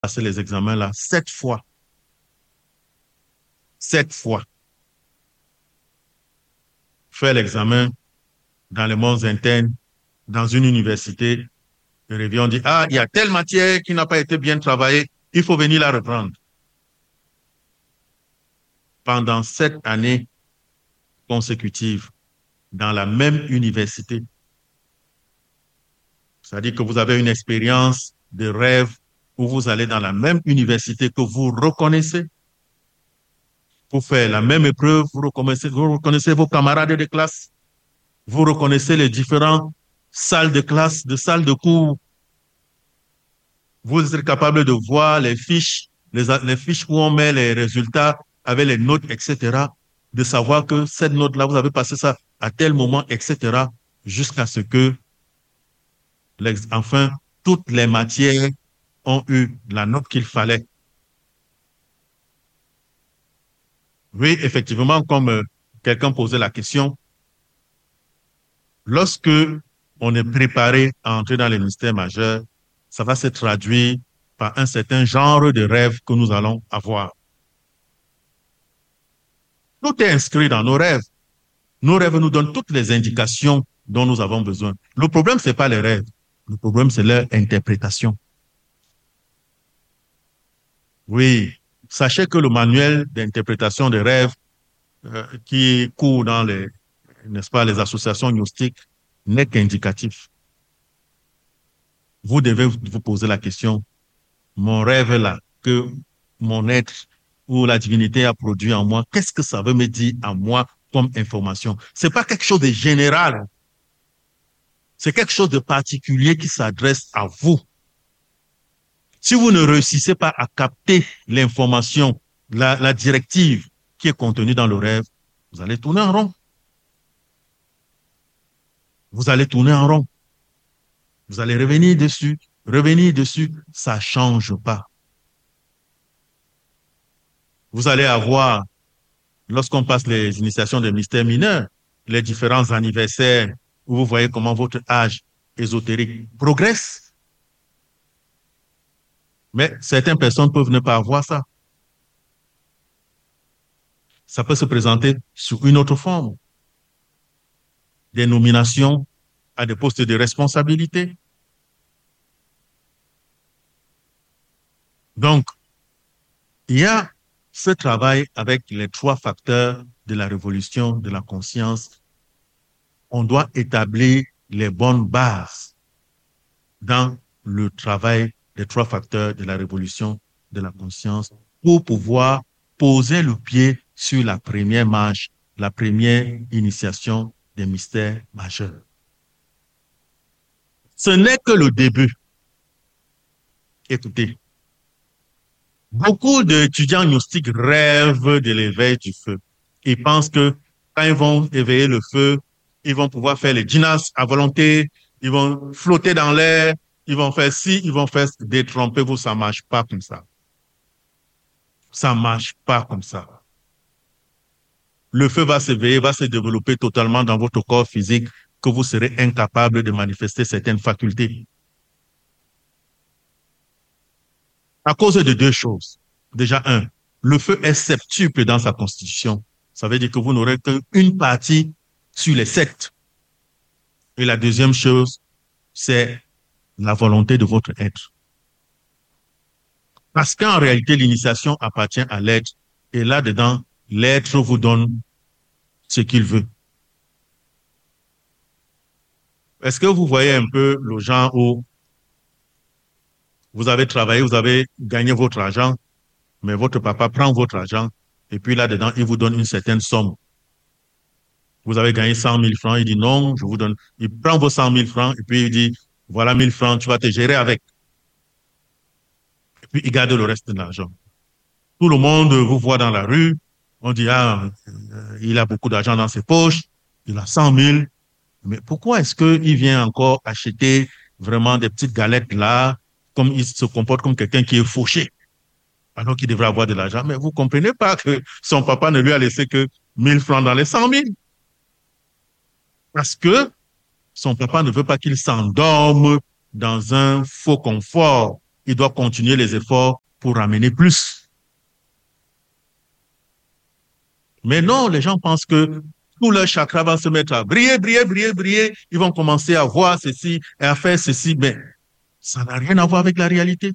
passé les examens là 7 fois. 7 fois. Faire l'examen dans les mondes internes, dans une université. Le réveillon dit, ah, il y a telle matière qui n'a pas été bien travaillée, il faut venir la reprendre. Pendant 7 années consécutives, dans la même université. C'est-à-dire que vous avez une expérience de rêve où vous allez dans la même université que vous reconnaissez pour faire la même épreuve, vous reconnaissez vos camarades de classe, vous reconnaissez les différentes salles de classe, de salles de cours. Vous êtes capable de voir les fiches, les fiches où on met les résultats avec les notes, etc. De savoir que cette note-là, vous avez passé ça à tel moment, etc. Jusqu'à ce que, enfin, toutes les matières ont eu la note qu'il fallait. Oui, effectivement, comme quelqu'un posait la question, lorsque on est préparé à entrer dans les ministères majeurs, ça va se traduire par un certain genre de rêve que nous allons avoir. Tout est inscrit dans nos rêves. Nos rêves nous donnent toutes les indications dont nous avons besoin. Le problème, ce n'est pas les rêves. Le problème, c'est leur interprétation. Oui, sachez que le manuel d'interprétation des rêves qui court dans les, n'est-ce pas, les associations gnostiques n'est qu'indicatif. Vous devez vous poser la question, mon rêve là, que mon être ou la divinité a produit en moi, qu'est-ce que ça veut me dire à moi comme information? C'est pas quelque chose de général. C'est quelque chose de particulier qui s'adresse à vous. Si vous ne réussissez pas à capter l'information, la directive qui est contenue dans le rêve, vous allez tourner en rond. Vous allez tourner en rond. Vous allez revenir dessus, ça ne change pas. Vous allez avoir, lorsqu'on passe les initiations des mystères mineurs, les différents anniversaires où vous voyez comment votre âge ésotérique progresse. Mais certaines personnes peuvent ne pas avoir ça. Ça peut se présenter sous une autre forme. Des nominations à des postes de responsabilité. Donc, il y a ce travail avec les 3 facteurs de la révolution de la conscience. On doit établir les bonnes bases dans le travail des 3 facteurs de la révolution de la conscience pour pouvoir poser le pied sur la première marche, la première initiation des mystères majeurs. Ce n'est que le début. Écoutez, beaucoup d'étudiants gnostiques rêvent de l'éveil du feu. Ils pensent que quand ils vont éveiller le feu, ils vont pouvoir faire les djinnas à volonté, ils vont flotter dans l'air, ils vont faire ci, ils vont faire détrompez-vous, ça ne marche pas comme ça. Ça ne marche pas comme ça. Le feu va s'éveiller, va se développer totalement dans votre corps physique que vous serez incapable de manifester certaines facultés. À cause de 2 choses. Déjà, 1, le feu est septuple dans sa constitution. Ça veut dire que vous n'aurez qu'une partie sur les 7. Et la deuxième chose, c'est la volonté de votre être. Parce qu'en réalité, l'initiation appartient à l'être. Et là-dedans, l'être vous donne ce qu'il veut. Est-ce que vous voyez un peu le genre où vous avez travaillé, vous avez gagné votre argent, mais votre papa prend votre argent et puis là-dedans, il vous donne une certaine somme. Vous avez gagné 100 000 francs, il dit non, je vous donne. Il prend vos 100 000 francs et puis il dit, voilà 1000 francs, tu vas te gérer avec. Et puis il garde le reste de l'argent. Tout le monde vous voit dans la rue, on dit, ah, il a beaucoup d'argent dans ses poches, il a 100 000. Mais pourquoi est-ce qu'il vient encore acheter vraiment des petites galettes là, comme il se comporte comme quelqu'un qui est fauché, alors qu'il devrait avoir de l'argent? Mais vous ne comprenez pas que son papa ne lui a laissé que 1000 francs dans les 100 000. Parce que son papa ne veut pas qu'il s'endorme dans un faux confort. il doit continuer les efforts pour ramener plus. Mais non, les gens pensent que tout leur chakra va se mettre à briller, briller, briller, briller. Ils vont commencer à voir ceci et à faire ceci. Mais ça n'a rien à voir avec la réalité.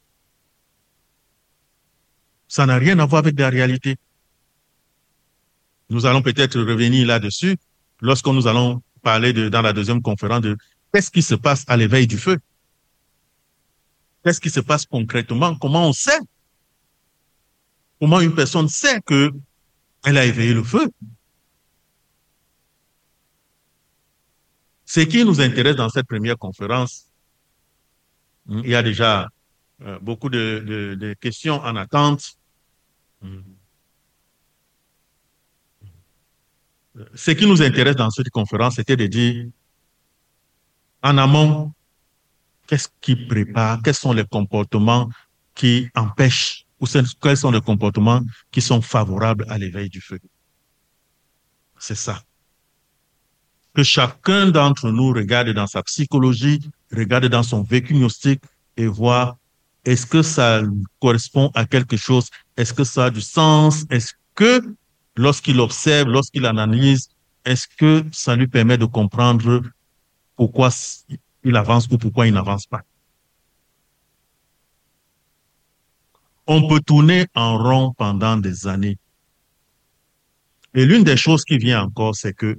Ça n'a rien à voir avec la réalité. Nous allons peut-être revenir là-dessus lorsque nous allons parler dans la deuxième conférence de qu'est-ce qui se passe à l'éveil du feu. Qu'est-ce qui se passe concrètement? Comment on sait? Comment une personne sait qu'elle a éveillé le feu? Ce qui nous intéresse dans cette première conférence, il y a déjà beaucoup de questions en attente. Ce qui nous intéresse dans cette conférence, c'était de dire, en amont, qu'est-ce qui prépare, quels sont les comportements qui empêchent, ou quels sont les comportements qui sont favorables à l'éveil du feu. C'est ça. Que chacun d'entre nous regarde dans sa psychologie, regarde dans son vécu gnostique et voit est-ce que ça correspond à quelque chose, est-ce que ça a du sens, est-ce que lorsqu'il observe, lorsqu'il analyse, est-ce que ça lui permet de comprendre pourquoi il avance ou pourquoi il n'avance pas. On peut tourner en rond pendant des années. Et l'une des choses qui vient encore, c'est que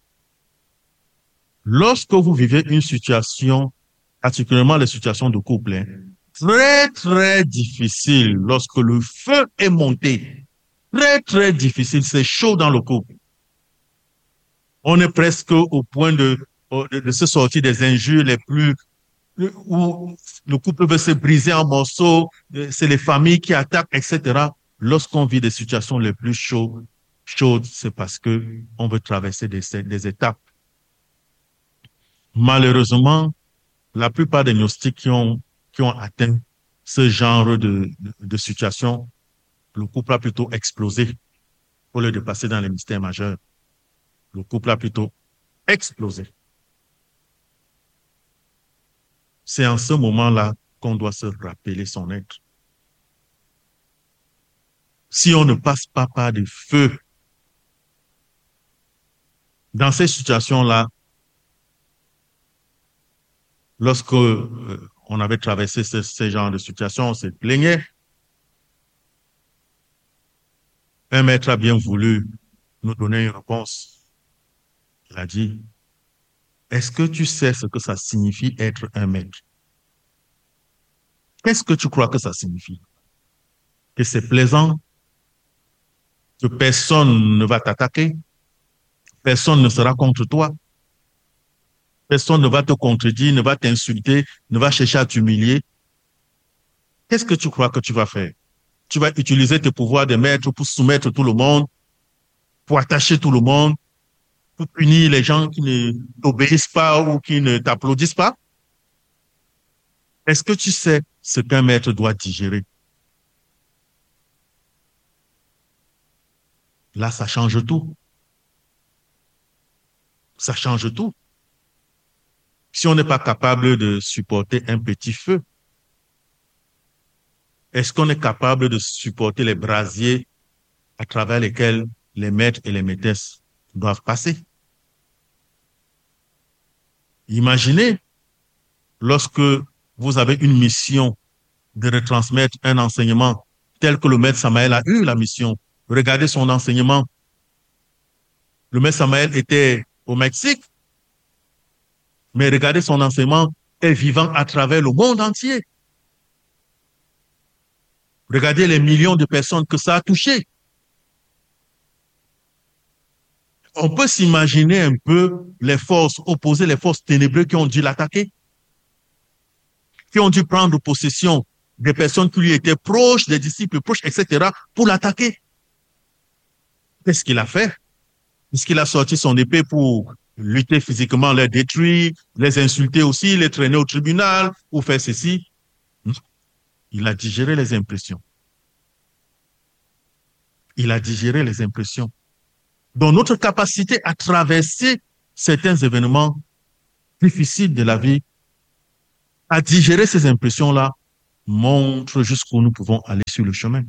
lorsque vous vivez une situation, particulièrement les situations de couple, très, très difficile lorsque le feu est monté. Très, très difficile. C'est chaud dans le couple. On est presque au point de se sortir des injures les plus où le couple veut se briser en morceaux, c'est les familles qui attaquent, etc. Lorsqu'on vit des situations les plus chaudes, c'est parce que on veut traverser des étapes. Malheureusement, la plupart des gnostiques qui ont atteint ce genre de situation, le couple a plutôt explosé pour le dépasser dans les mystères majeurs. Le couple a plutôt explosé. C'est en ce moment-là qu'on doit se rappeler son être. Si on ne passe pas par du feu, dans ces situations-là, lorsque on avait traversé ce genre de situation, on se plaignait. Un maître a bien voulu nous donner une réponse. Il a dit, est-ce que tu sais ce que ça signifie être un maître? Qu'est-ce que tu crois que ça signifie? Que c'est plaisant, que personne ne va t'attaquer, personne ne sera contre toi, personne ne va te contredire, ne va t'insulter, ne va chercher à t'humilier. Qu'est-ce que tu crois que tu vas faire? Tu vas utiliser tes pouvoirs de maître pour soumettre tout le monde, pour attacher tout le monde, pour punir les gens qui ne t'obéissent pas ou qui ne t'applaudissent pas? Est-ce que tu sais ce qu'un maître doit digérer? Là, ça change tout. Ça change tout. Si on n'est pas capable de supporter un petit feu, est-ce qu'on est capable de supporter les brasiers à travers lesquels les maîtres et les maîtresses doivent passer? Imaginez, lorsque vous avez une mission de retransmettre un enseignement tel que le maître Samael a eu la mission. Regardez son enseignement. Le maître Samael était au Mexique, mais regardez son enseignement est vivant à travers le monde entier. Regardez les millions de personnes que ça a touché. On peut s'imaginer un peu les forces opposées, les forces ténébreuses qui ont dû l'attaquer, qui ont dû prendre possession des personnes qui lui étaient proches, des disciples proches, etc., pour l'attaquer. Qu'est-ce qu'il a fait? Est-ce qu'il a sorti son épée pour lutter physiquement, les détruire, les insulter aussi, les traîner au tribunal, ou faire ceci? Non. Il a digéré les impressions. Il a digéré les impressions. Donc, notre capacité à traverser certains événements difficiles de la vie, à digérer ces impressions-là, montre jusqu'où nous pouvons aller sur le chemin.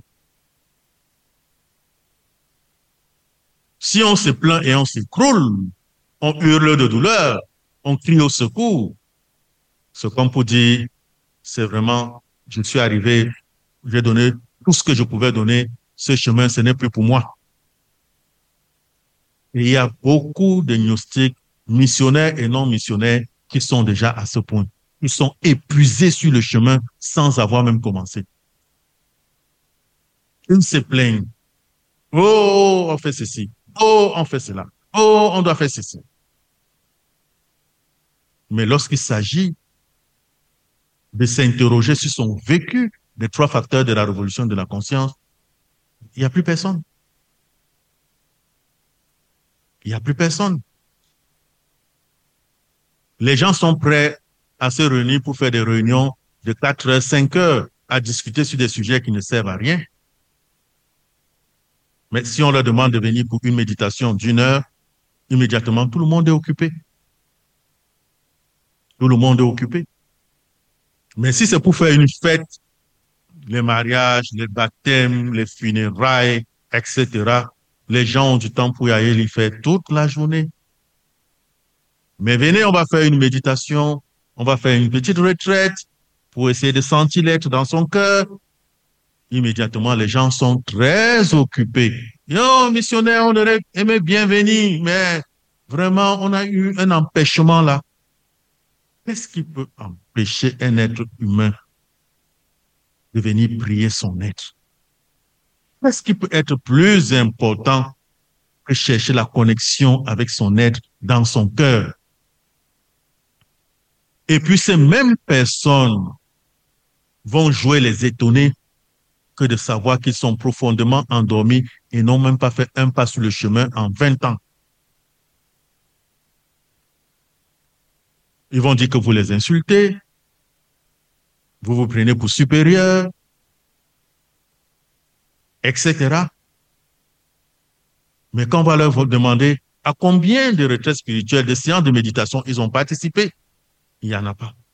Si on se plaint et on s'écroule, on hurle de douleur, on crie au secours, c'est comme pour dire, c'est vraiment, je suis arrivé, j'ai donné tout ce que je pouvais donner, ce chemin, ce n'est plus pour moi. Et il y a beaucoup de gnostiques, missionnaires et non missionnaires, qui sont déjà à ce point. Ils sont épuisés sur le chemin sans avoir même commencé. Ils se plaignent. Oh, on fait ceci. Oh, on fait cela. Oh, on doit faire ceci. Mais lorsqu'il s'agit de s'interroger sur son vécu des trois facteurs de la révolution de la conscience, il n'y a plus personne. Il n'y a plus personne. Les gens sont prêts à se réunir pour faire des réunions de 4 heures, 5 heures, à discuter sur des sujets qui ne servent à rien. Mais si on leur demande de venir pour une méditation d'une heure, immédiatement, tout le monde est occupé. Tout le monde est occupé. Mais si c'est pour faire une fête, les mariages, les baptêmes, les funérailles, etc., les gens ont du temps pour y aller y faire toute la journée. Mais venez, on va faire une méditation, on va faire une petite retraite pour essayer de sentir l'être dans son cœur. Immédiatement, les gens sont très occupés. Yo, missionnaire, on aurait aimé bien venir, mais vraiment, on a eu un empêchement là. Qu'est-ce qui peut empêcher un être humain de venir prier son être? Qu'est-ce qui peut être plus important que chercher la connexion avec son être dans son cœur? Et puis ces mêmes personnes vont jouer les étonnés que de savoir qu'ils sont profondément endormis et n'ont même pas fait un pas sur le chemin en 20 ans. Ils vont dire que vous les insultez, vous vous prenez pour supérieur, etc. Mais quand on va leur demander à combien de retraites spirituelles, de séances de méditation ils ont participé, il n'y en a pas.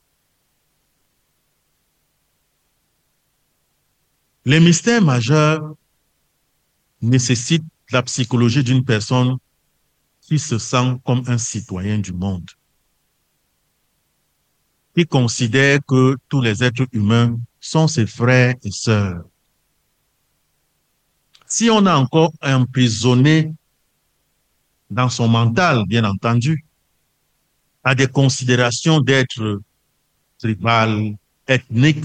Les mystères majeurs nécessitent la psychologie d'une personne qui se sent comme un citoyen du monde, qui considère que tous les êtres humains sont ses frères et sœurs. Si on a encore emprisonné dans son mental, bien entendu, à des considérations d'être tribal, ethnique,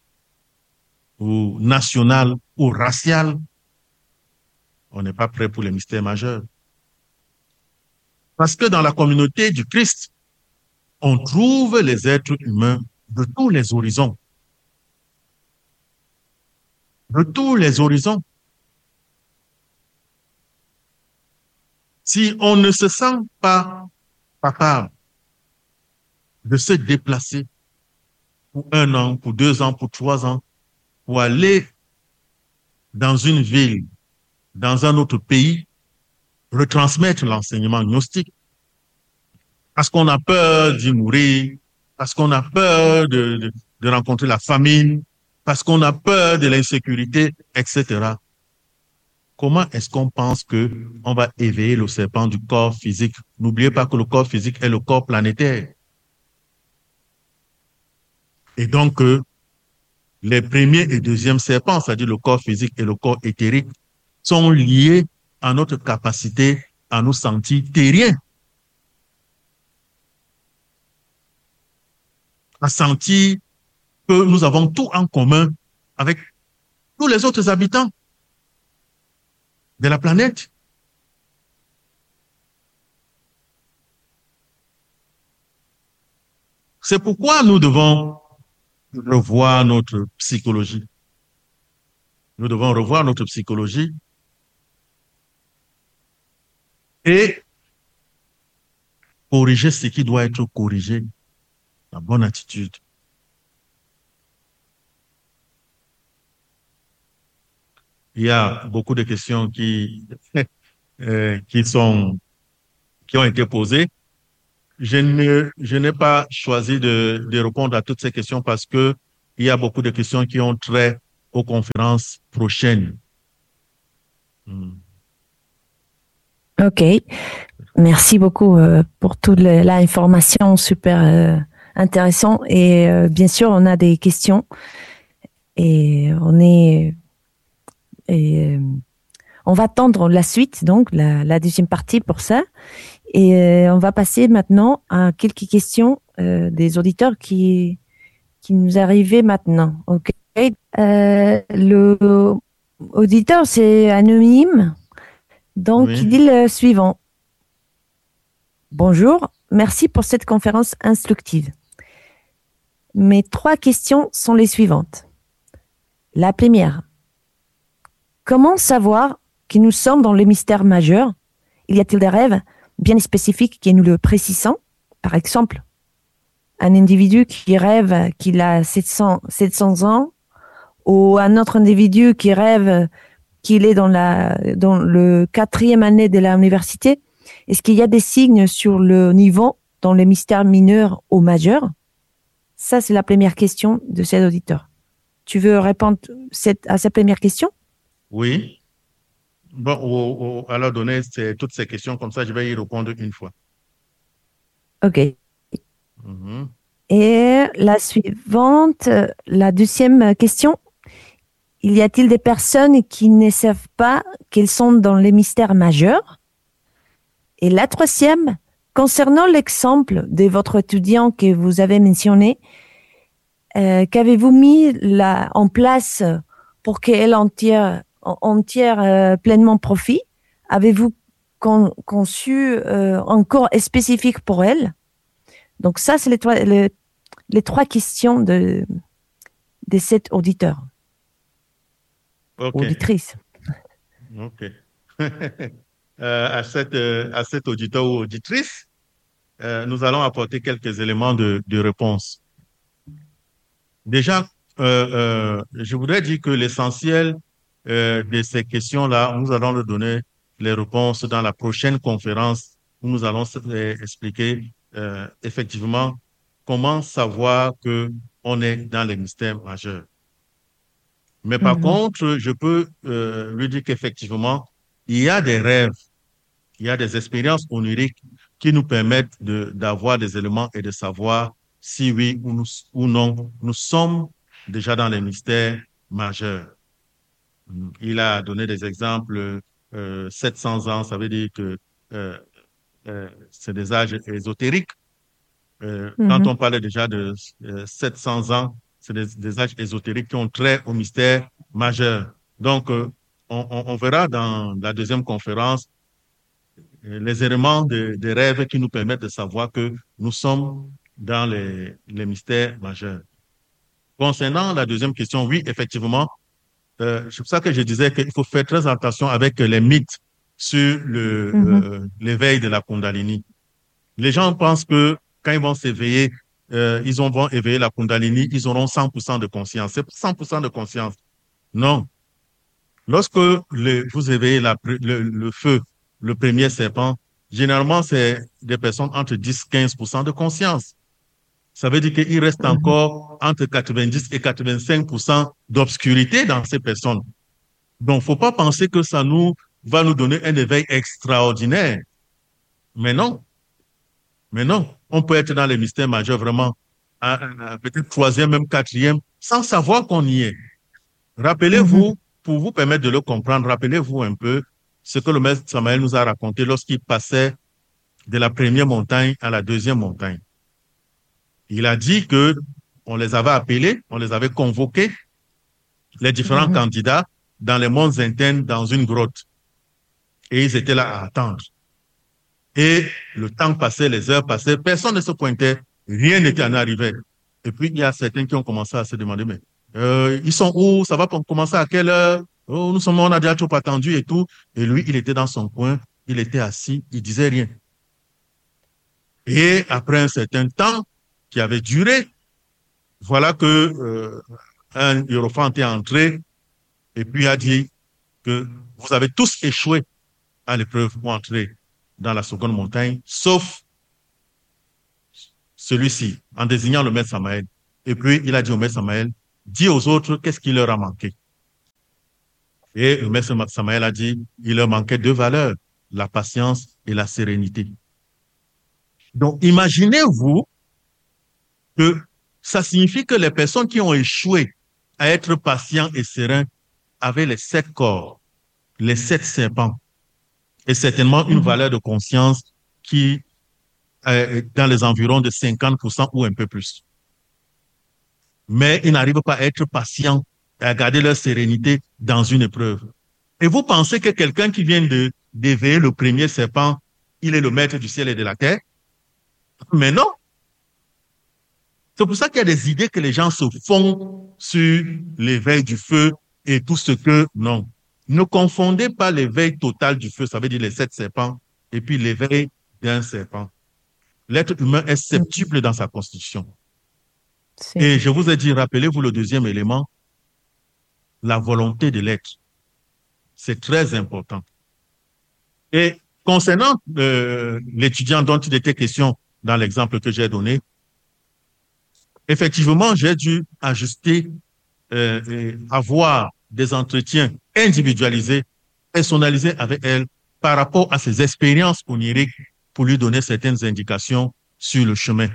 ou national, ou racial, on n'est pas prêt pour les mystères majeurs. Parce que dans la communauté du Christ, on trouve les êtres humains de tous les horizons. De tous les horizons. Si on ne se sent pas capable de se déplacer pour 1 an, pour 2 ans, pour 3 ans, pour aller dans une ville, dans un autre pays, retransmettre l'enseignement gnostique, parce qu'on a peur d'y mourir, parce qu'on a peur de rencontrer la famine, parce qu'on a peur de l'insécurité, etc. Comment est-ce qu'on pense qu'on va éveiller le serpent du corps physique? N'oubliez pas que le corps physique est le corps planétaire. Et donc, les premiers et deuxièmes serpents, c'est-à-dire le corps physique et le corps éthérique, sont liés à notre capacité à nous sentir terriens, à sentir que nous avons tout en commun avec tous les autres habitants de la planète. C'est pourquoi nous devons revoir notre psychologie. Nous devons revoir notre psychologie et corriger ce qui doit être corrigé, la bonne attitude. Il y a beaucoup de questions qui ont été posées. Je n'ai pas choisi de répondre à toutes ces questions parce que il y a beaucoup de questions qui ont trait aux conférences prochaines. Hmm. Ok, merci beaucoup pour toute l'information super intéressant. Et bien sûr, on a des questions et et, euh, on va attendre la suite, donc la deuxième partie pour ça. Et on va passer maintenant à quelques questions des auditeurs qui nous arrivaient maintenant. Ok. Le auditeur, c'est anonyme, donc il Oui, dit le suivant. Bonjour, merci pour cette conférence instructive. Mes trois questions sont les suivantes. La première, comment savoir que nous sommes dans le mystère majeur? Il y a-t-il des rêves bien spécifiques qui nous le précisent? Par exemple, un individu qui rêve qu'il a 700 ans ou un autre individu qui rêve qu'il est dans le quatrième année de l'université. Est-ce qu'il y a des signes sur le niveau dans les mystères mineurs ou majeurs? Ça, c'est la première question de cet auditeur. Tu veux répondre à cette première question? oui. Bon, alors donner toutes ces questions comme ça, je vais y répondre une fois. OK. Mhm. Et la suivante, la deuxième question. Y a-t-il des personnes qui ne savent pas qu'elles sont dans les mystères majeurs? Et la troisième, concernant l'exemple de votre étudiant que vous avez mentionné, qu'avez-vous mis en place pour qu'elle en tire pleinement profit? Avez-vous conçu un cours spécifique pour elle? Donc ça, c'est les trois questions de cet auditeur, OK, auditrice. OK. À cet auditeur ou auditrice, nous allons apporter quelques éléments de réponse. Déjà, je voudrais dire que l'essentiel de ces questions-là, nous allons leur donner les réponses dans la prochaine conférence où nous allons expliquer effectivement comment savoir que on est dans les mystères majeurs. Mais par Mhm. contre, je peux lui dire qu'effectivement, il y a des rêves, il y a des expériences oniriques qui nous permettent d'avoir des éléments et de savoir si oui ou non nous sommes déjà dans les mystères majeurs. Il a donné des exemples, 700 ans, ça veut dire que c'est des âges ésotériques. Quand Mhm. on parlait déjà de 700 ans, c'est des âges ésotériques qui ont trait au mystère majeur. Donc, on verra dans la deuxième conférence les éléments des rêves qui nous permettent de savoir que nous sommes dans les mystères majeurs. Concernant la deuxième question, oui, effectivement, c'est pour ça que je disais qu'il faut faire très attention avec les mythes sur Mhm. l'éveil de la Kundalini. Les gens pensent que quand ils vont s'éveiller, vont éveiller la Kundalini, ils auront 100% de conscience. C'est 100% de conscience. Non. Lorsque vous éveillez le feu, le premier serpent, généralement, c'est des personnes entre 10 et 15% de conscience. Ça veut dire qu'il reste Mhm. encore entre 90 et 85% d'obscurité dans ces personnes. Donc, faut pas penser que ça va nous donner un éveil extraordinaire. Mais non, mais non. On peut être dans les mystères majeurs vraiment, peut-être troisième, même quatrième, sans savoir qu'on y est. Mhm. Rappelez-vous, pour vous permettre de le comprendre, rappelez-vous un peu ce que le maître Samaël nous a raconté lorsqu'il passait de la première montagne à la deuxième montagne. Il a dit que on les avait appelés, on les avait convoqués, les différents Mhm. candidats, dans les mondes internes, dans une grotte. Et ils étaient là à attendre. Et le temps passait, les heures passaient, personne ne se pointait, rien n'était en arrivé. Et puis, il y a certains qui ont commencé à se demander, mais ils sont où? Ça va commencer à quelle heure? Oh, on a déjà trop attendu et tout. Et lui, il était dans son coin, il était assis, il disait rien. Et après un certain temps qui avait duré, voilà que un hiérophante est entré et puis a dit que vous avez tous échoué à l'épreuve pour entrer dans la seconde montagne, sauf celui-ci, en désignant le maître Samaël. Et puis, il a dit au maître Samaël, dit aux autres qu'est-ce qui leur a manqué. Et le maître Samael a dit, il leur manquait deux valeurs, la patience et la sérénité. Donc, imaginez-vous que ça signifie que les personnes qui ont échoué à être patients et sereins avaient les 7 corps, les 7 serpents, et certainement une valeur de conscience qui est dans les environs de 50% ou un peu plus. Mais ils n'arrivent pas à être patients et à garder leur sérénité dans une épreuve. Et vous pensez que quelqu'un qui vient d'éveiller le premier serpent, il est le maître du ciel et de la terre? Mais non. C'est pour ça qu'il y a des idées que les gens se font sur l'éveil du feu et tout ce que... Non. Ne confondez pas l'éveil total du feu, ça veut dire les 7 serpents, et puis l'éveil d'un serpent. L'être humain est septuple dans sa constitution. Et je vous ai dit, rappelez-vous le deuxième élément, la volonté de l'être. C'est très important. Et concernant l'étudiant dont il était question dans l'exemple que j'ai donné, effectivement, j'ai dû ajuster, avoir des entretiens individualisés, personnalisés avec elle par rapport à ses expériences oniriques pour lui donner certaines indications sur le chemin.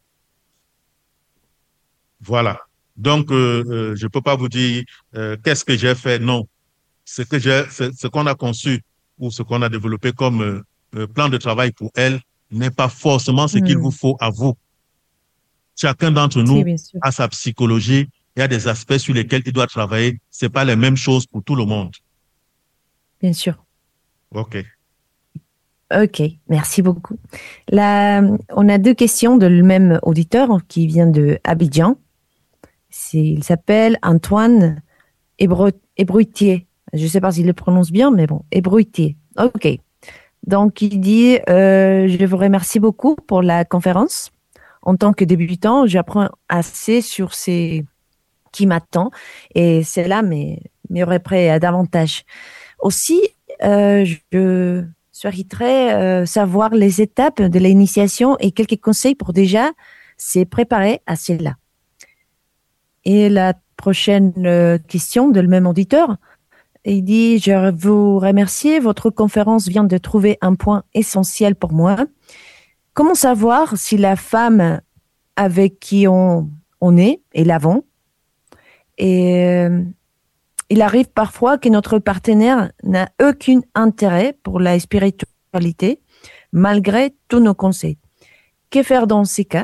Voilà. Donc, je ne peux pas vous dire qu'est-ce que j'ai fait. Non. Ce qu'on a conçu ou ce qu'on a développé comme plan de travail pour elle n'est pas forcément ce qu'il vous faut à vous. Chacun d'entre nous a sa psychologie, il y a des aspects sur lesquels il doit travailler. Ce n'est pas les mêmes choses pour tout le monde. Bien sûr. OK. OK, merci beaucoup. Là, on a 2 questions de le même auditeur qui vient de Abidjan. Il s'appelle Antoine Ébruitier. Je ne sais pas s'il le prononce bien, mais bon, Ébruitier. OK. Donc, il dit, je vous remercie beaucoup pour la conférence. En tant que débutant, j'apprends assez sur ce qui m'attend et cela m'aurait prêt à davantage. Aussi, je souhaiterais savoir les étapes de l'initiation et quelques conseils pour déjà se préparer à cela. Et la prochaine question de le même auditeur, il dit, je vous remercie, votre conférence vient de trouver un point essentiel pour moi. Comment savoir si la femme avec qui on est et l'avons, et il arrive parfois que notre partenaire n'a aucun intérêt pour la spiritualité, malgré tous nos conseils. Que faire dans ces cas?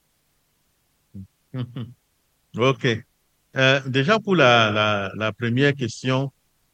OK. Déjà pour la première question,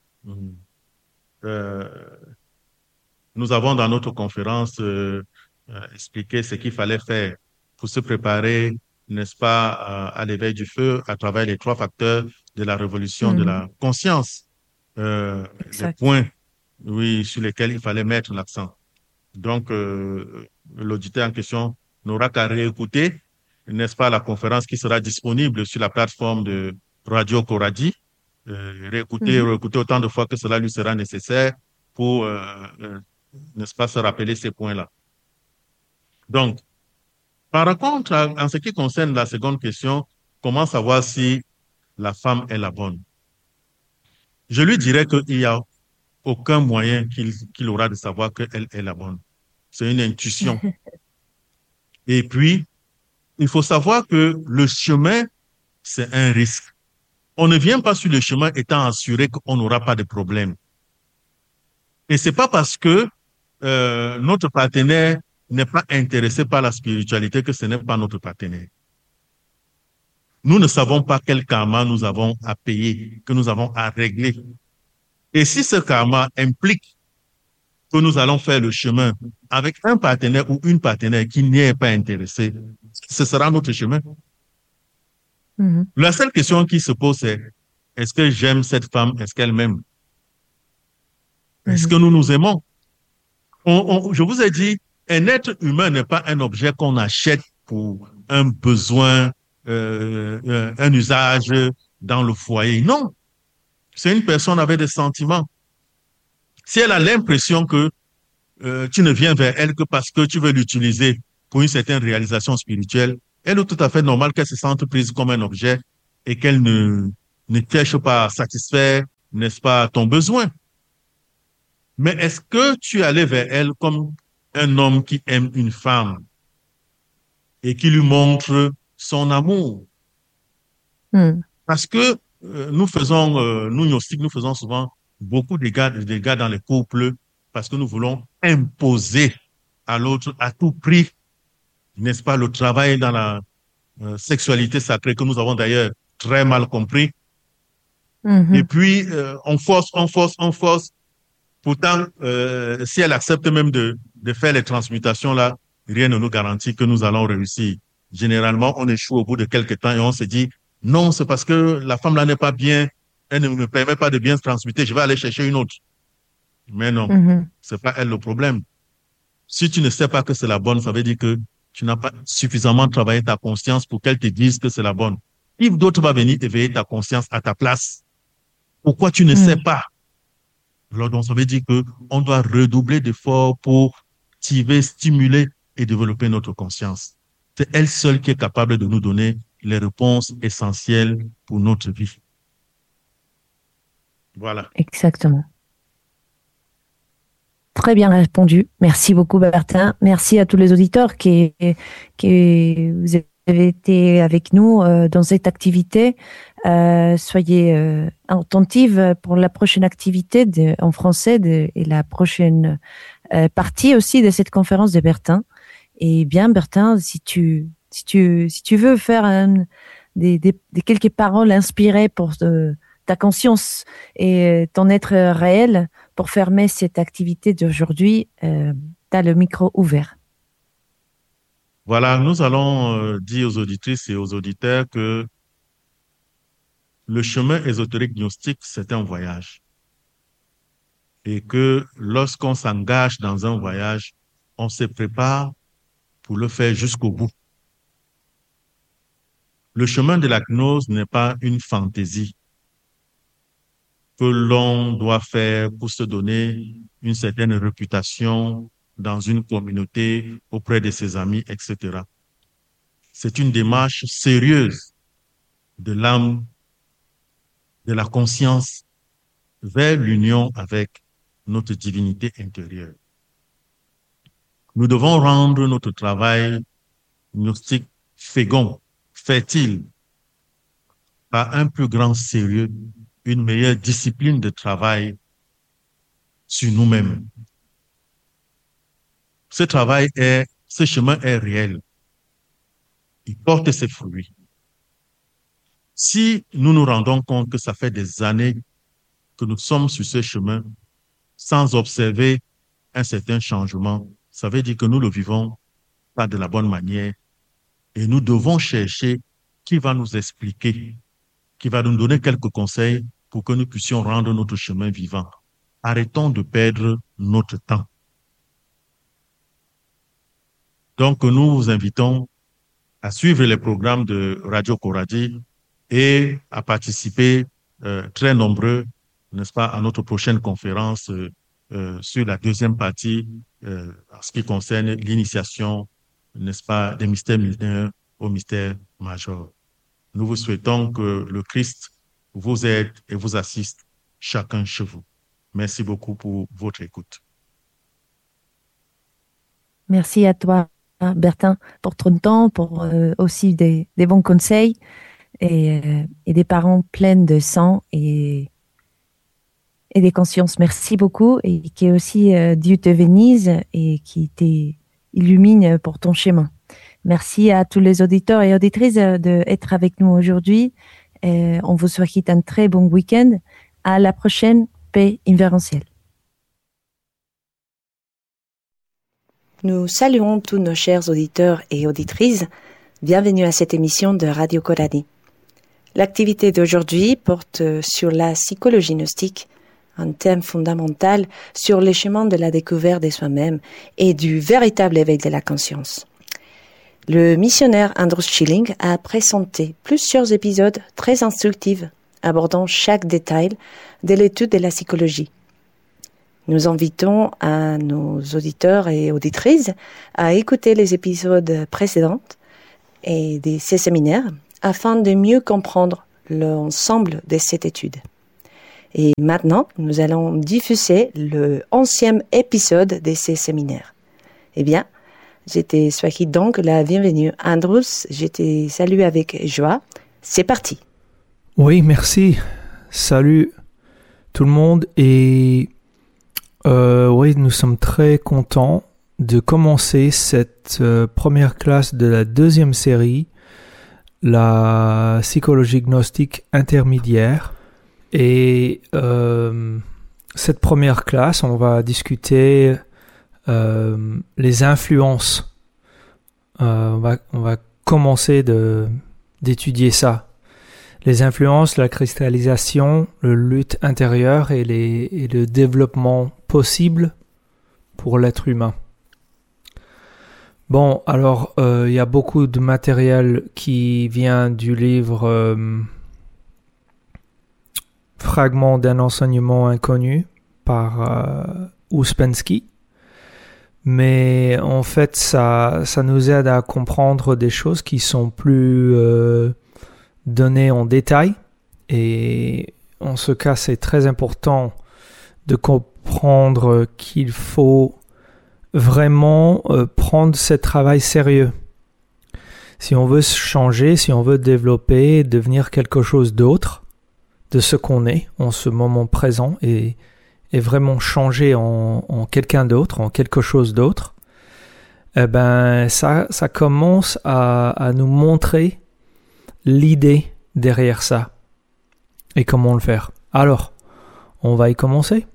nous avons dans notre conférence expliqué ce qu'il fallait faire pour se préparer, n'est-ce pas, à l'éveil du feu à travers les 3 facteurs de la révolution de la conscience. Les points, oui, sur lesquels il fallait mettre l'accent. Donc, l'auditeur en question n'aura qu'à réécouter, n'est-ce pas, la conférence qui sera disponible sur la plateforme de Radio Coradi. Réécouter autant de fois que cela lui sera nécessaire pour, n'est-ce pas, se rappeler ces points-là. Donc, par contre, en ce qui concerne la seconde question, comment savoir si la femme est la bonne? Je lui dirais qu'il n'y a aucun moyen qu'il aura de savoir qu'elle est la bonne. C'est une intuition. Et puis, il faut savoir que le chemin, c'est un risque. On ne vient pas sur le chemin étant assuré qu'on n'aura pas de problème. Et c'est pas parce que notre partenaire n'est pas intéressé par la spiritualité que ce n'est pas notre partenaire. Nous ne savons pas quel karma nous avons à payer, que nous avons à régler. Et si ce karma implique que nous allons faire le chemin avec un partenaire ou une partenaire qui n'y est pas intéressé, ce sera notre chemin. La seule question qui se pose, c'est est-ce que j'aime cette femme? Est-ce qu'elle m'aime? Est-ce que nous nous aimons? Je vous ai dit, un être humain n'est pas un objet qu'on achète pour un besoin, un usage dans le foyer. Non, c'est une personne avec des sentiments. Si elle a l'impression que tu ne viens vers elle que parce que tu veux l'utiliser pour une certaine réalisation spirituelle, elle est tout à fait normal qu'elle se sente prise comme un objet et qu'elle ne cherche pas à satisfaire, n'est-ce pas, ton besoin. Mais est-ce que tu es allé vers elle comme un homme qui aime une femme et qui lui montre son amour? Hmm. Parce que nous gnostiques, nous faisons souvent beaucoup de dégâts dans les couples parce que nous voulons imposer à l'autre à tout prix, n'est-ce pas, le travail dans la sexualité sacrée que nous avons d'ailleurs très mal compris. Et Mhm. puis, on force, on force, on force. Pourtant, si elle accepte même de faire les transmutations là, rien ne nous garantit que nous allons réussir. Généralement, on échoue au bout de quelques temps et on se dit, non, c'est parce que la femme là n'est pas bien, elle ne me permet pas de bien se transmuter, je vais aller chercher une autre. Mais non, Mhm. c'est pas elle le problème. Si tu ne sais pas que c'est la bonne, ça veut dire que tu n'as pas suffisamment travaillé ta conscience pour qu'elle te dise que c'est la bonne. If d'autres va venir éveiller ta conscience à ta place, pourquoi tu ne sais Hmm. pas? Alors, donc, ça veut dire que on doit redoubler d'efforts pour activer, stimuler et développer notre conscience. C'est elle seule qui est capable de nous donner les réponses essentielles pour notre vie. Voilà. Exactement. Très bien répondu. Merci beaucoup, Bertin. Merci à tous les auditeurs qui vous avez été avec nous dans cette activité. Soyez attentifs pour la prochaine activité en français et la prochaine partie aussi de cette conférence de Bertin. Et bien, Bertin, si tu veux faire des quelques paroles inspirées pour ta conscience et ton être réel pour fermer cette activité d'aujourd'hui, tu as le micro ouvert. Voilà, nous allons dire aux auditrices et aux auditeurs que le chemin ésotérique gnostique, c'est un voyage. Et que lorsqu'on s'engage dans un voyage, on se prépare pour le faire jusqu'au bout. Le chemin de la gnose n'est pas une fantaisie que l'on doit faire pour se donner une certaine réputation dans une communauté auprès de ses amis, etc. C'est une démarche sérieuse de l'âme, de la conscience vers l'union avec notre divinité intérieure. Nous devons rendre notre travail gnostique fécond, fertile, par un plus grand sérieux, une meilleure discipline de travail sur nous-mêmes. Ce chemin est réel. Il porte ses fruits. Si nous nous rendons compte que ça fait des années que nous sommes sur ce chemin sans observer un certain changement, ça veut dire que nous le vivons pas de la bonne manière et nous devons chercher qui va nous expliquer, qui va nous donner quelques conseils pour que nous puissions rendre notre chemin vivant. Arrêtons de perdre notre temps. Donc, nous vous invitons à suivre les programmes de Radio Koradi et à participer très nombreux, n'est-ce pas, à notre prochaine conférence sur la deuxième partie en ce qui concerne l'initiation, n'est-ce pas, des mystères mineurs au mystère majeur. Nous vous souhaitons que le Christ vous aide et vous assiste chacun chez vous. Merci beaucoup pour votre écoute. Merci à toi, Bertin, pour ton temps, pour aussi des bons conseils et des parents pleins de sang et des consciences. Merci beaucoup et que aussi Dieu te bénisse et qui t'illumine pour ton chemin. Merci à tous les auditeurs et auditrices d'être avec nous aujourd'hui. On vous souhaite un très bon week-end. À la prochaine, paix universelle. Nous saluons tous nos chers auditeurs et auditrices. Bienvenue à cette émission de Radio Koradi. L'activité d'aujourd'hui porte sur la psychologie gnostique, un thème fondamental sur les chemins de la découverte de soi-même et du véritable éveil de la conscience. Le missionnaire Andrew Schilling a présenté plusieurs épisodes très instructifs abordant chaque détail de l'étude de la psychologie. Nous invitons à nos auditeurs et auditrices à écouter les épisodes précédents et de ces séminaires afin de mieux comprendre l'ensemble de cette étude. Et maintenant, nous allons diffuser le 11e épisode de ces séminaires. Eh bien, je te souhaite donc la bienvenue. Andrus, je te salue avec joie. C'est parti. Oui, merci. Salut tout le monde. Et oui, nous sommes très contents de commencer cette première classe de la deuxième série, la psychologie gnostique intermédiaire. Et cette première classe, on va discuter les influences. On va commencer d'étudier ça. Les influences, la cristallisation, le lutte intérieur et le développement possible pour l'être humain. Bon, alors, il y a beaucoup de matériel qui vient du livre Fragment d'un enseignement inconnu par Ouspensky. Mais en fait, ça nous aide à comprendre des choses qui sont plus données en détail. Et en ce cas, c'est très important de comprendre qu'il faut vraiment prendre ce travail sérieux. Si on veut changer, si on veut développer, devenir quelque chose d'autre de ce qu'on est en ce moment présent et vraiment changer en quelqu'un d'autre, en quelque chose d'autre, eh ben ça commence à nous montrer l'idée derrière ça et comment le faire. Alors, on va y commencer.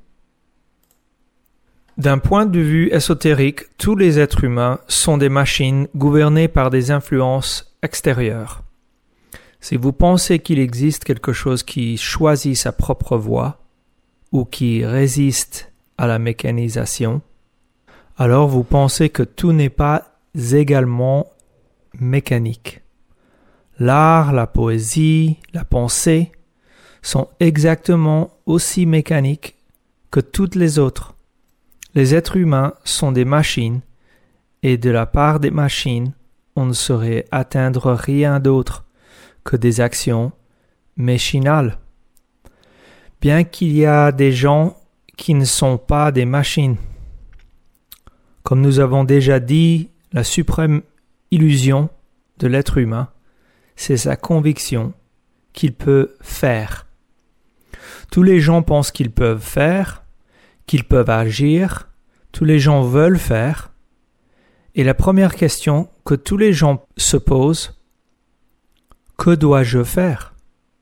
D'un point de vue ésotérique, tous les êtres humains sont des machines gouvernées par des influences extérieures. Si vous pensez qu'il existe quelque chose qui choisit sa propre voie ou qui résiste à la mécanisation, alors vous pensez que tout n'est pas également mécanique. L'art, la poésie, la pensée sont exactement aussi mécaniques que toutes les autres. Les êtres humains sont des machines et de la part des machines, on ne saurait atteindre rien d'autre que des actions machinales. Bien qu'il y a des gens qui ne sont pas des machines. Comme nous avons déjà dit, la suprême illusion de l'être humain, c'est sa conviction qu'il peut faire. Tous les gens pensent qu'ils peuvent faire, qu'ils peuvent agir, tous les gens veulent faire, et la première question que tous les gens se posent, que dois-je faire?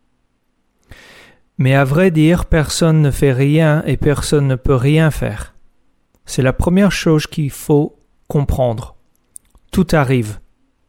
Mais à vrai dire, personne ne fait rien et personne ne peut rien faire. C'est la première chose qu'il faut comprendre. Tout arrive.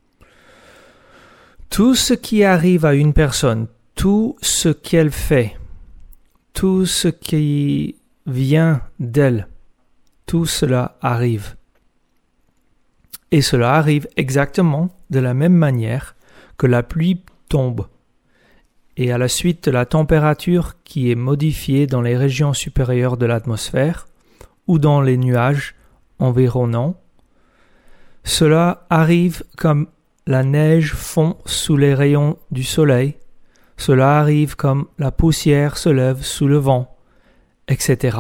Tout ce qui arrive à une personne, tout ce qu'elle fait, tout ce qui vient d'elle, tout cela arrive. Et cela arrive exactement de la même manière que la pluie tombe. Et à la suite de la température qui est modifiée dans les régions supérieures de l'atmosphère ou dans les nuages environnants, cela arrive comme la neige fond sous les rayons du soleil, cela arrive comme la poussière se lève sous le vent, etc.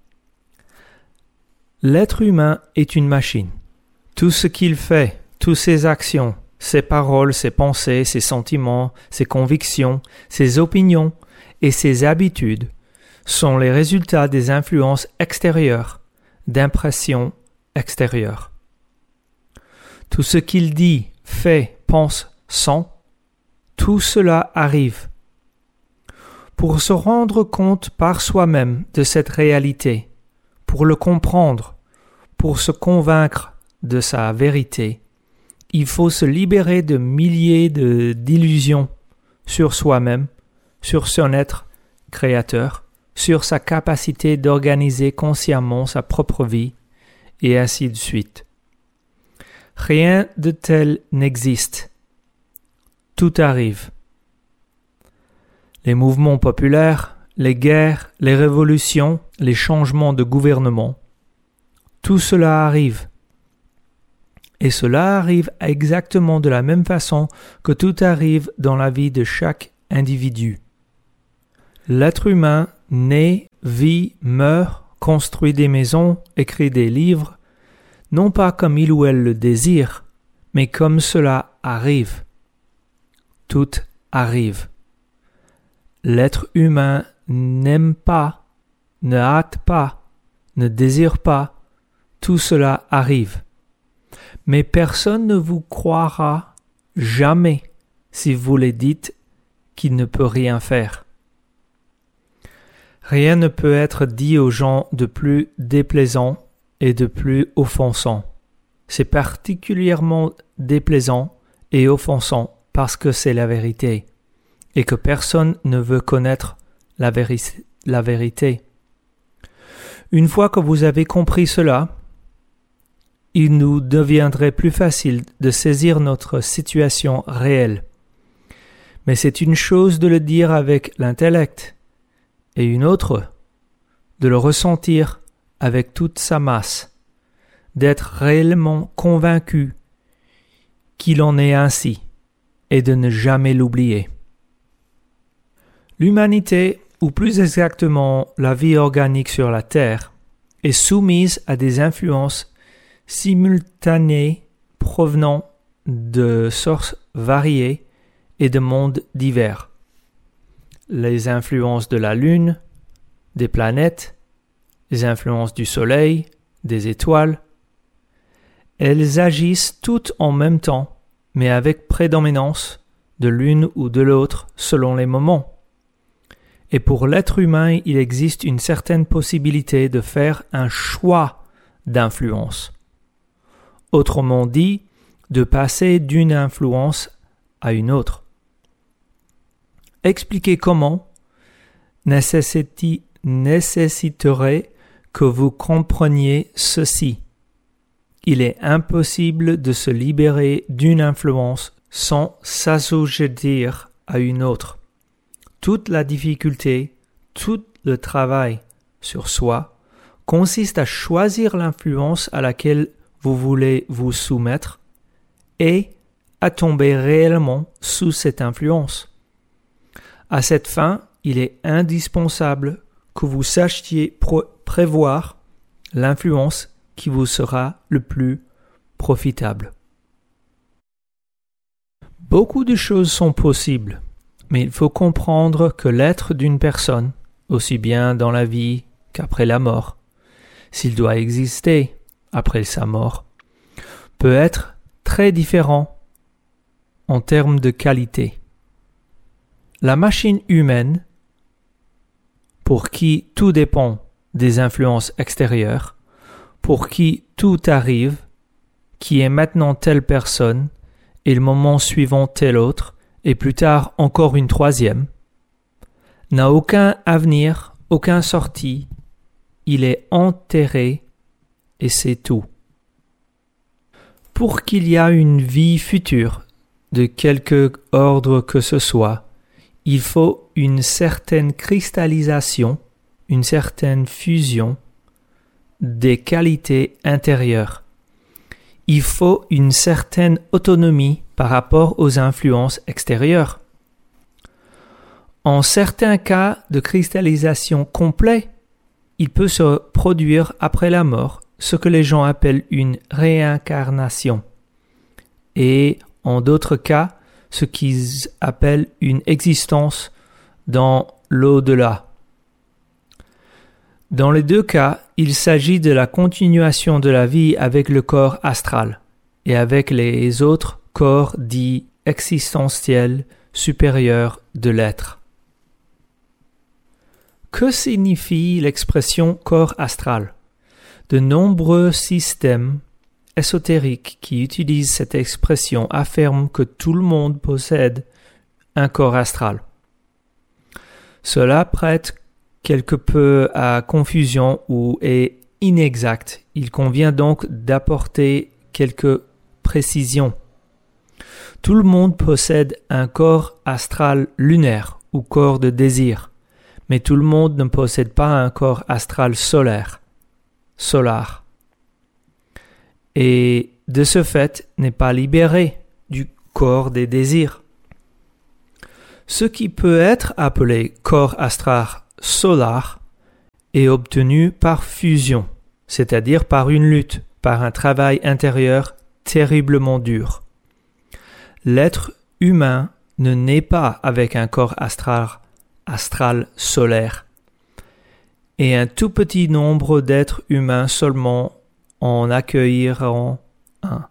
L'être humain est une machine. Tout ce qu'il fait, toutes ses actions, ses paroles, ses pensées, ses sentiments, ses convictions, ses opinions et ses habitudes sont les résultats des influences extérieures, d'impressions extérieures. Tout ce qu'il dit, fait, pense, sent, tout cela arrive. Pour se rendre compte par soi-même de cette réalité, pour le comprendre, pour se convaincre de sa vérité, il faut se libérer de milliers d'illusions sur soi-même, sur son être créateur, sur sa capacité d'organiser consciemment sa propre vie, et ainsi de suite. Rien de tel n'existe. Tout arrive. Les mouvements populaires, les guerres, les révolutions, les changements de gouvernement, tout cela arrive. Et cela arrive exactement de la même façon que tout arrive dans la vie de chaque individu. L'être humain naît, vit, meurt, construit des maisons, écrit des livres, non pas comme il ou elle le désire, mais comme cela arrive. Tout arrive. L'être humain n'aime pas, ne hâte pas, ne désire pas, tout cela arrive. Mais personne ne vous croira jamais si vous lui dites qu'il ne peut rien faire. Rien ne peut être dit aux gens de plus déplaisant et de plus offensant. C'est particulièrement déplaisant et offensant parce que c'est la vérité et que personne ne veut connaître la vérité. Une fois que vous avez compris cela, il nous deviendrait plus facile de saisir notre situation réelle. Mais c'est une chose de le dire avec l'intellect et une autre de le ressentir avec toute sa masse, d'être réellement convaincu qu'il en est ainsi et de ne jamais l'oublier. L'humanité, ou plus exactement la vie organique sur la Terre, est soumise à des influences simultanées provenant de sources variées et de mondes divers. Les influences de la Lune, des planètes, les influences du Soleil, des étoiles. Elles agissent toutes en même temps, mais avec prédominance de l'une ou de l'autre selon les moments. Et pour l'être humain, il existe une certaine possibilité de faire un choix d'influence. Autrement dit, de passer d'une influence à une autre. Expliquer comment nécessiterait que vous compreniez ceci. Il est impossible de se libérer d'une influence sans s'assujettir à une autre. Toute la difficulté, tout le travail sur soi consiste à choisir l'influence à laquelle vous voulez vous soumettre et à tomber réellement sous cette influence. À cette fin, il est indispensable que vous sachiez prévoir l'influence qui vous sera le plus profitable. Beaucoup de choses sont possibles, mais il faut comprendre que l'être d'une personne, aussi bien dans la vie qu'après la mort, s'il doit exister après sa mort, peut être très différent en termes de qualité. La machine humaine, pour qui tout dépend des influences extérieures, pour qui tout arrive, qui est maintenant telle personne, et le moment suivant telle autre, et plus tard encore une troisième, n'a aucun avenir, aucun sortie, il est enterré et c'est tout. Pour qu'il y ait une vie future, de quelque ordre que ce soit, il faut une certaine cristallisation, une certaine fusion des qualités intérieures. Il faut une certaine autonomie par rapport aux influences extérieures. En certains cas de cristallisation complète, il peut se produire après la mort ce que les gens appellent une réincarnation, et en d'autres cas, ce qu'ils appellent une existence dans l'au-delà. Dans les deux cas, il s'agit de la continuation de la vie avec le corps astral et avec les autres corps dits existentiels supérieurs de l'être. Que signifie l'expression corps astral? De nombreux systèmes ésotériques qui utilisent cette expression affirment que tout le monde possède un corps astral. Cela prête quelque peu à confusion ou est inexact. Il convient donc d'apporter quelques précisions. Tout le monde possède un corps astral lunaire ou corps de désir, mais tout le monde ne possède pas un corps astral solar, et de ce fait n'est pas libéré du corps des désirs. Ce qui peut être appelé corps astral solaire est obtenu par fusion, c'est-à-dire par une lutte, par un travail intérieur terriblement dur. L'être humain ne naît pas avec un corps astral solaire, et un tout petit nombre d'êtres humains seulement en accueilleront un.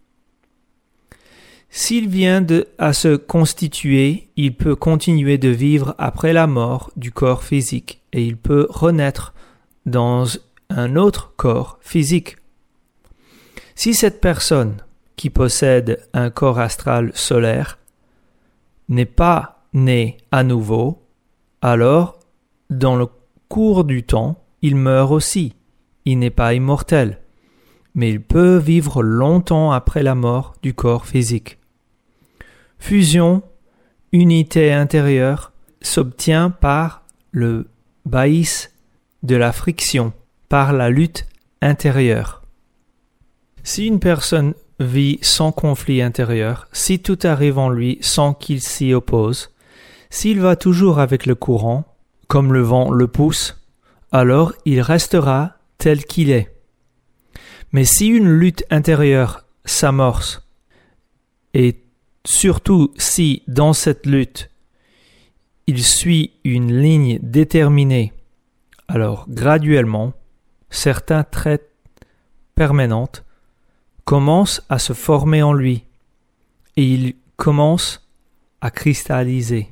S'il vient à se constituer, il peut continuer de vivre après la mort du corps physique et il peut renaître dans un autre corps physique. Si cette personne qui possède un corps astral solaire n'est pas née à nouveau, alors, dans le cours du temps, il meurt aussi. Il n'est pas immortel, mais il peut vivre longtemps après la mort du corps physique. Fusion, unité intérieure, s'obtient par le baïs de la friction, par la lutte intérieure. Si une personne vit sans conflit intérieur, si tout arrive en lui sans qu'il s'y oppose, s'il va toujours avec le courant, comme le vent le pousse, alors il restera tel qu'il est. Mais si une lutte intérieure s'amorce, et surtout si, dans cette lutte, il suit une ligne déterminée, alors graduellement, certains traits permanents commencent à se former en lui, et il commence à cristalliser.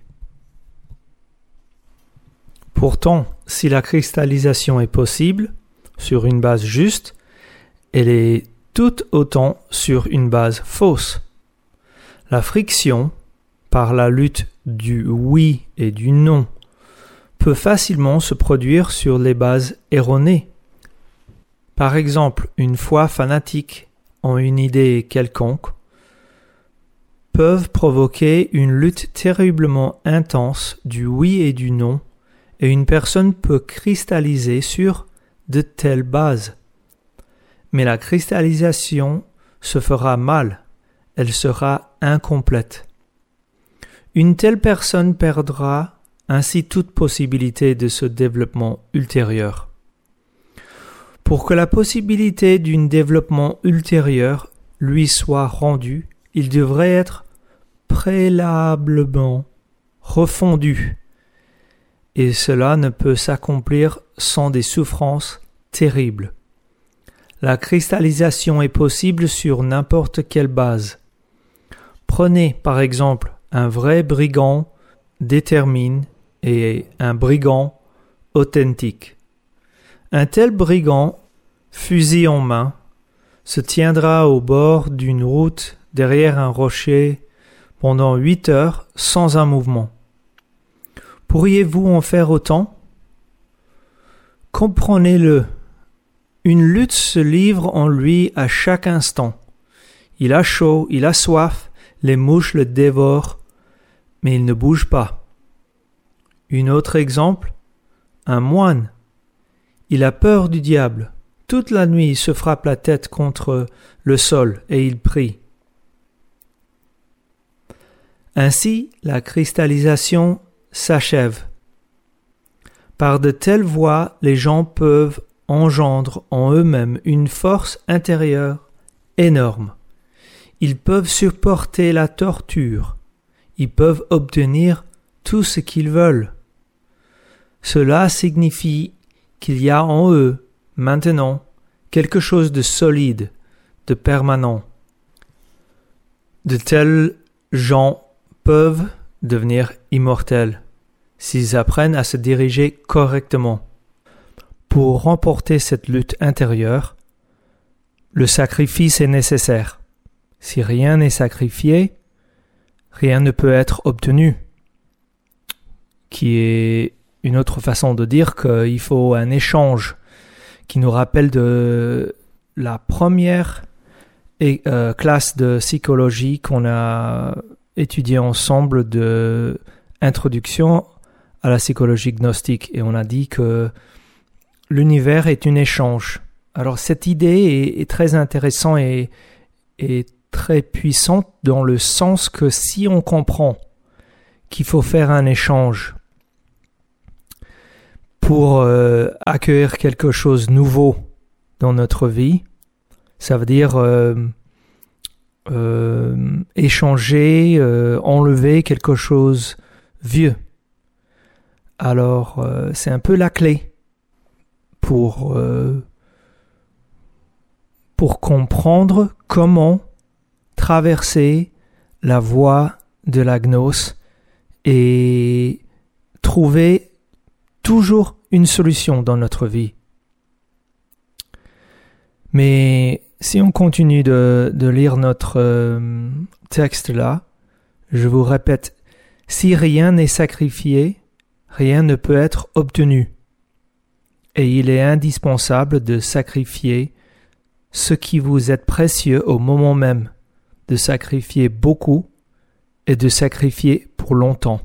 Pourtant, si la cristallisation est possible, sur une base juste, elle est tout autant sur une base fausse. La friction, par la lutte du oui et du non, peut facilement se produire sur les bases erronées. Par exemple, une foi fanatique en une idée quelconque peuvent provoquer une lutte terriblement intense du oui et du non, et une personne peut cristalliser sur de telles bases. Mais la cristallisation se fera mal, elle sera incomplète. Une telle personne perdra ainsi toute possibilité de ce développement ultérieur. Pour que la possibilité d'un développement ultérieur lui soit rendue, il devrait être préalablement refondu, et cela ne peut s'accomplir sans des souffrances terribles. La cristallisation est possible sur n'importe quelle base. Prenez par exemple un vrai brigand déterminé et un brigand authentique. Un tel brigand, fusil en main, se tiendra au bord d'une route derrière un rocher pendant 8 heures sans un mouvement. Pourriez-vous en faire autant? Comprenez-le. Une lutte se livre en lui à chaque instant. Il a chaud, il a soif, les mouches le dévorent, mais il ne bouge pas. Un autre exemple, un moine. Il a peur du diable. Toute la nuit, il se frappe la tête contre le sol et il prie. Ainsi, la cristallisation s'achève. Par de telles voies, les gens peuvent engendrent en eux-mêmes une force intérieure énorme. Ils peuvent supporter la torture. Ils peuvent obtenir tout ce qu'ils veulent. Cela signifie qu'il y a en eux, maintenant, quelque chose de solide, de permanent. De tels gens peuvent devenir immortels s'ils apprennent à se diriger correctement. Pour remporter cette lutte intérieure, le sacrifice est nécessaire. Si rien n'est sacrifié, rien ne peut être obtenu. Qui est une autre façon de dire qu'il faut un échange qui nous rappelle de la première classe de psychologie qu'on a étudiée ensemble de introduction à la psychologie gnostique. Et on a dit que l'univers est un échange. Alors cette idée est très intéressante et très puissante dans le sens que si on comprend qu'il faut faire un échange pour accueillir quelque chose de nouveau dans notre vie. Ça veut dire échanger, enlever quelque chose vieux. Alors, c'est un peu la clé pour comprendre comment traverser la voie de la gnose et trouver toujours une solution dans notre vie. Mais si on continue de lire notre texte là, je vous répète, si rien n'est sacrifié, rien ne peut être obtenu. Et il est indispensable de sacrifier ce qui vous est précieux au moment même, de sacrifier beaucoup et de sacrifier pour longtemps.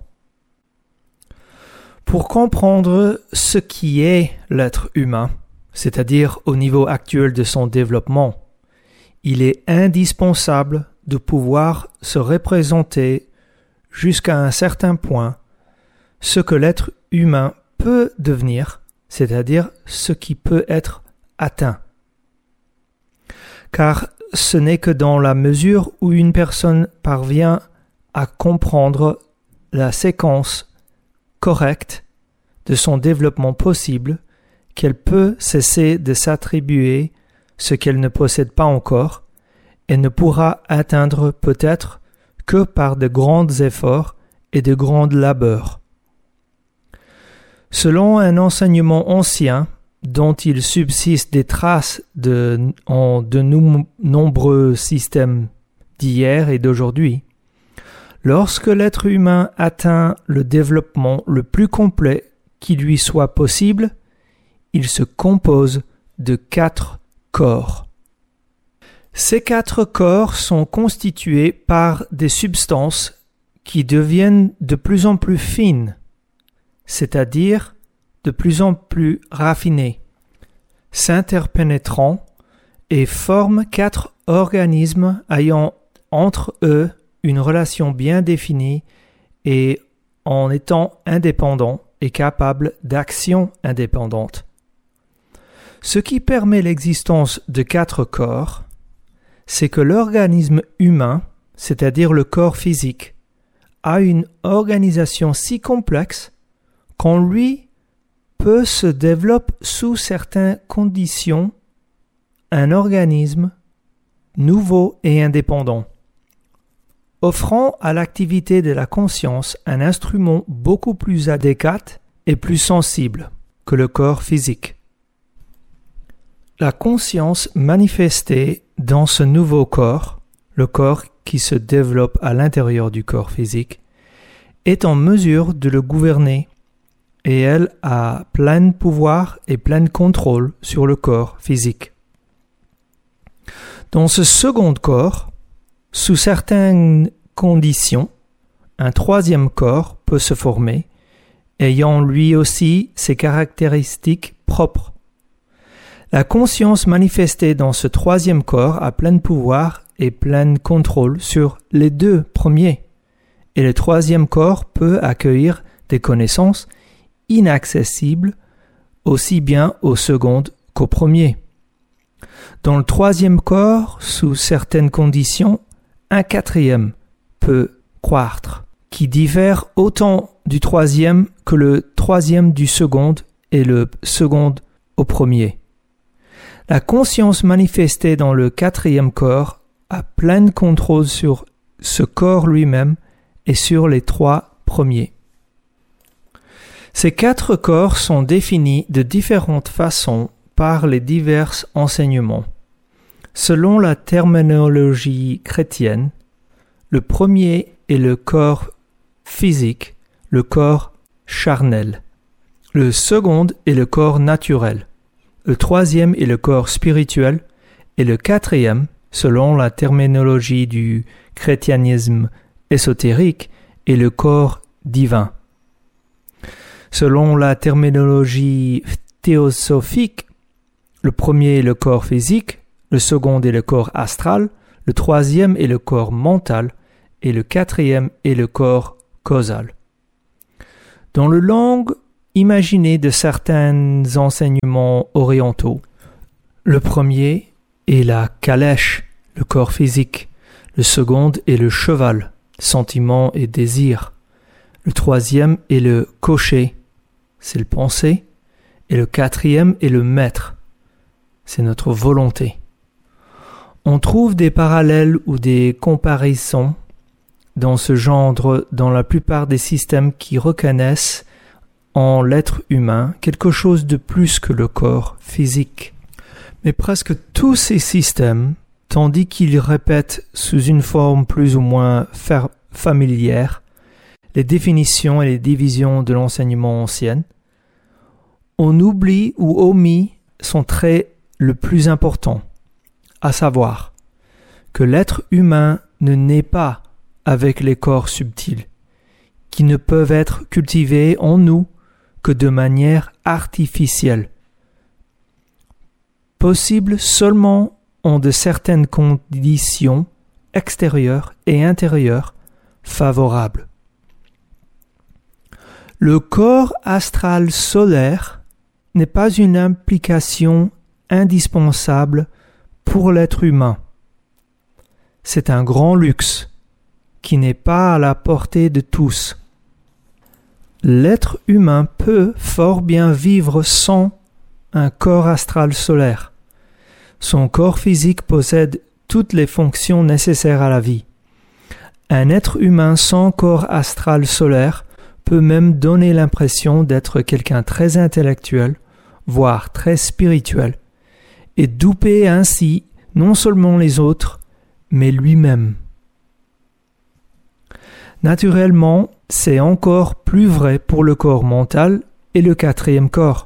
Pour comprendre ce qui est l'être humain, c'est-à-dire au niveau actuel de son développement, il est indispensable de pouvoir se représenter jusqu'à un certain point ce que l'être humain peut devenir, c'est-à-dire ce qui peut être atteint. Car ce n'est que dans la mesure où une personne parvient à comprendre la séquence correcte de son développement possible qu'elle peut cesser de s'attribuer ce qu'elle ne possède pas encore et ne pourra atteindre peut-être que par de grands efforts et de grands labeurs. Selon un enseignement ancien dont il subsiste des traces en de nombreux systèmes d'hier et d'aujourd'hui, lorsque l'être humain atteint le développement le plus complet qui lui soit possible, il se compose de 4 corps. Ces 4 corps sont constitués par des substances qui deviennent de plus en plus fines, c'est-à-dire de plus en plus raffinées, s'interpénétrant et forment 4 organismes ayant entre eux une relation bien définie et en étant indépendants et capables d'action indépendante. Ce qui permet l'existence de 4 corps, c'est que l'organisme humain, c'est-à-dire le corps physique, a une organisation si complexe qu'en lui peut se développer sous certaines conditions un organisme nouveau et indépendant, offrant à l'activité de la conscience un instrument beaucoup plus adéquat et plus sensible que le corps physique. La conscience manifestée dans ce nouveau corps, le corps qui se développe à l'intérieur du corps physique, est en mesure de le gouverner et elle a plein pouvoir et plein contrôle sur le corps physique. Dans ce second corps, sous certaines conditions, un troisième corps peut se former, ayant lui aussi ses caractéristiques propres. La conscience manifestée dans ce troisième corps a plein pouvoir et plein contrôle sur les 2 premiers, et le troisième corps peut accueillir des connaissances inaccessibles aussi bien au second qu'au premier. Dans le troisième corps, sous certaines conditions, un quatrième peut croître, qui diffère autant du troisième que le troisième du second et le second au premier. La conscience manifestée dans le quatrième corps a plein contrôle sur ce corps lui-même et sur les 3 premiers. Ces 4 corps sont définis de différentes façons par les divers enseignements. Selon la terminologie chrétienne, le premier est le corps physique, le corps charnel. Le second est le corps naturel. Le troisième est le corps spirituel. Et le quatrième, selon la terminologie du chrétianisme ésotérique, est le corps divin. Selon la terminologie théosophique, le premier est le corps physique, le second est le corps astral, le troisième est le corps mental et le quatrième est le corps causal. Dans le langue imaginée de certains enseignements orientaux, le premier est la calèche, le corps physique. Le second est le cheval, sentiment et désir. Le troisième est le cocher, c'est le pensée. Et le quatrième est le maître, c'est notre volonté. On trouve des parallèles ou des comparaisons dans ce genre dans la plupart des systèmes qui reconnaissent en l'être humain quelque chose de plus que le corps physique. Mais presque tous ces systèmes, tandis qu'ils répètent sous une forme plus ou moins familière les définitions et les divisions de l'enseignement ancien, on oublie ou omit son trait le plus important, à savoir que l'être humain ne naît pas avec les corps subtils, qui ne peuvent être cultivés en nous que de manière artificielle, possible seulement en de certaines conditions extérieures et intérieures favorables. Le corps astral solaire n'est pas une implication indispensable pour l'être humain. C'est un grand luxe qui n'est pas à la portée de tous. L'être humain peut fort bien vivre sans un corps astral solaire. Son corps physique possède toutes les fonctions nécessaires à la vie. Un être humain sans corps astral solaire peut même donner l'impression d'être quelqu'un très intellectuel, voire très spirituel, et duper ainsi non seulement les autres, mais lui-même. Naturellement, c'est encore plus vrai pour le corps mental et le quatrième corps.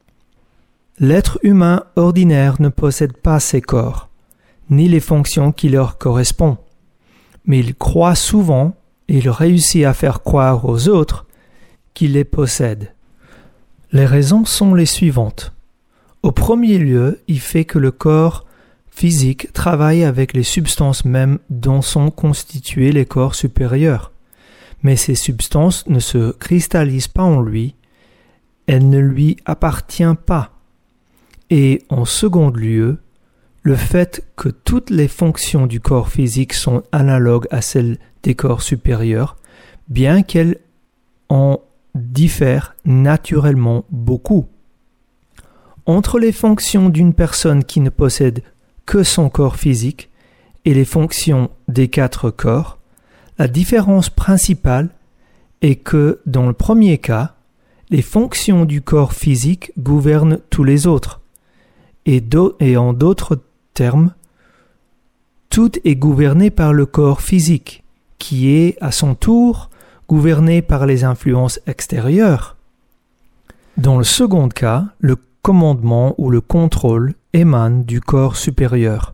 L'être humain ordinaire ne possède pas ces corps, ni les fonctions qui leur correspondent, mais il croit souvent et il réussit à faire croire aux autres qu'il les possède. Les raisons sont les suivantes. Au premier lieu, il fait que le corps physique travaille avec les substances mêmes dont sont constitués les corps supérieurs. Mais ces substances ne se cristallisent pas en lui, elles ne lui appartiennent pas. Et en second lieu, le fait que toutes les fonctions du corps physique sont analogues à celles des corps supérieurs, bien qu'elles en diffèrent naturellement beaucoup. Entre les fonctions d'une personne qui ne possède que son corps physique et les fonctions des quatre corps, la différence principale est que, dans le premier cas, les fonctions du corps physique gouvernent tous les autres, et en d'autres termes, tout est gouverné par le corps physique, qui est, à son tour, gouverné par les influences extérieures. Dans le second cas, le commandement ou le contrôle émane du corps supérieur.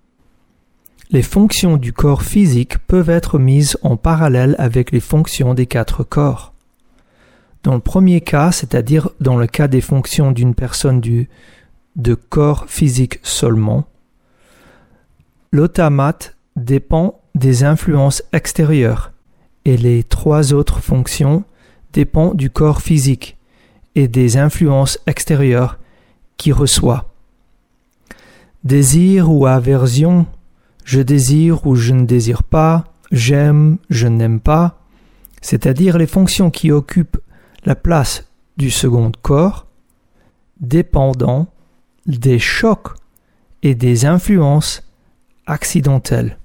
Les fonctions du corps physique peuvent être mises en parallèle avec les fonctions des quatre corps. Dans le premier cas, c'est-à-dire dans le cas des fonctions d'une personne de corps physique seulement, l'automate dépend des influences extérieures et les trois autres fonctions dépendent du corps physique et des influences extérieures qu'il reçoit. Désir ou aversion, je désire ou je ne désire pas, j'aime, je n'aime pas, c'est-à-dire les fonctions qui occupent la place du second corps, dépendant des chocs et des influences accidentelles.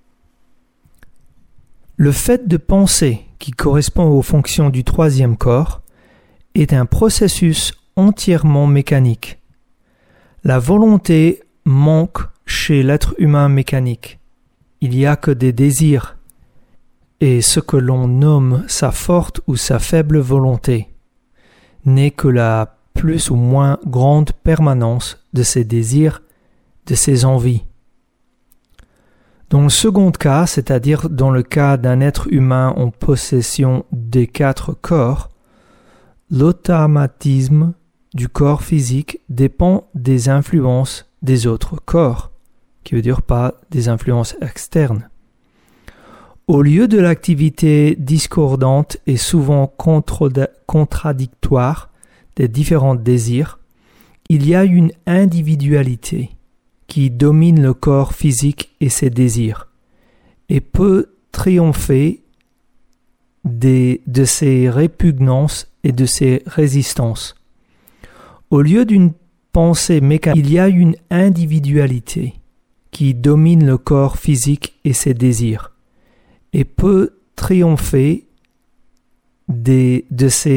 Le fait de penser, qui correspond aux fonctions du troisième corps, est un processus entièrement mécanique. La volonté manque chez l'être humain mécanique. Il n'y a que des désirs, et ce que l'on nomme sa forte ou sa faible volonté n'est que la plus ou moins grande permanence de ses désirs, de ses envies. Dans le second cas, c'est-à-dire dans le cas d'un être humain en possession des quatre corps, l'automatisme du corps physique dépend des influences des autres corps, qui veut dire pas des influences externes. Au lieu de l'activité discordante et souvent contradictoire des différents désirs, il y a une individualité qui domine le corps physique et ses désirs et peut triompher de ses répugnances et de ses résistances. Au lieu d'une pensée mécanique, il y a une individualité qui domine le corps physique et ses désirs et peut triompher de ses